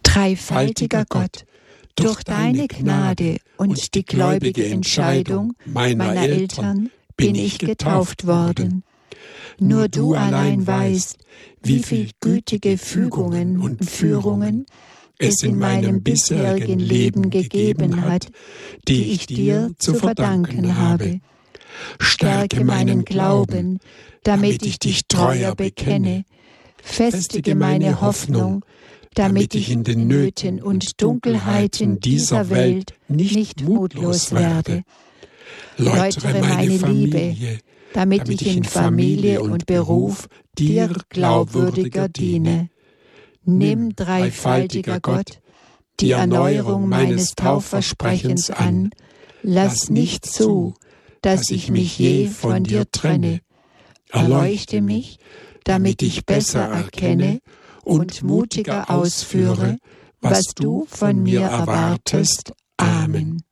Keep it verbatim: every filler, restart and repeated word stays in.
Dreifaltiger Gott, durch deine Gnade und die gläubige Entscheidung meiner Eltern bin ich getauft worden. Nur du allein weißt, wie viel gütige Fügungen und Führungen es in meinem bisherigen Leben gegeben hat, die ich dir zu verdanken habe. Stärke meinen Glauben, damit ich dich treuer bekenne, festige meine Hoffnung, damit ich in den Nöten und Dunkelheiten dieser Welt nicht mutlos werde. Läutere meine Liebe, damit ich in Familie und Beruf dir glaubwürdiger diene. Nimm, dreifaltiger Gott, die Erneuerung meines Taufversprechens an, lass nicht zu, dass ich mich je von dir trenne. Erleuchte mich, damit ich besser erkenne und mutiger ausführe, was du von mir erwartest. Amen.